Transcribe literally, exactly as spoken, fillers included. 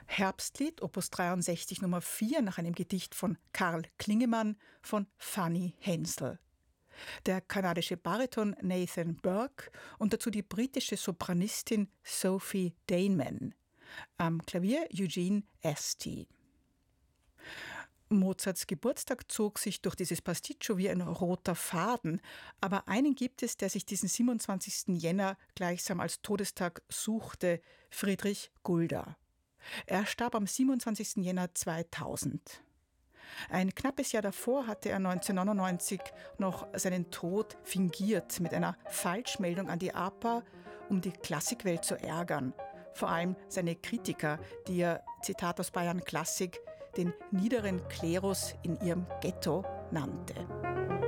Herbstlied, Opus dreiundsechzig Nummer vier, nach einem Gedicht von Karl Klingemann von Fanny Hensel. Der kanadische Bariton Nathan Burke und dazu die britische Sopranistin Sophie Daneman. Am Klavier Eugene Esti. Mozarts Geburtstag zog sich durch dieses Pasticcio wie ein roter Faden, aber einen gibt es, der sich diesen siebenundzwanzigsten Jänner gleichsam als Todestag suchte, Friedrich Gulda. Er starb am siebenundzwanzigsten Jänner zweitausend. Ein knappes Jahr davor hatte er neunzehnhundertneunundneunzig noch seinen Tod fingiert mit einer Falschmeldung an die A P A, um die Klassikwelt zu ärgern. Vor allem seine Kritiker, die er, Zitat aus Bayern Klassik, den niederen Klerus in ihrem Ghetto nannte.